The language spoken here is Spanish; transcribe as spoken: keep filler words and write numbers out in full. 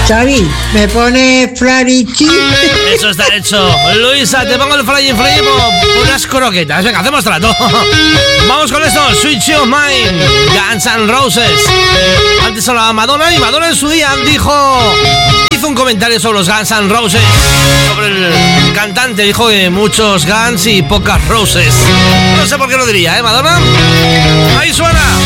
Xavi, ¿me pone Flarichi? Eso está hecho. Luisa, te pongo el Flying Fly por unas croquetas. Venga, hacemos trato. Vamos con esto. Switch Your Mind, Guns N' Roses. Antes hablaba Madonna y Madonna en su día dijo... Hizo un comentario sobre los Guns N' Roses. Sobre el cantante. Dijo que muchos Guns y pocas Roses. No sé por qué lo diría, ¿eh, Madonna? Ahí suena.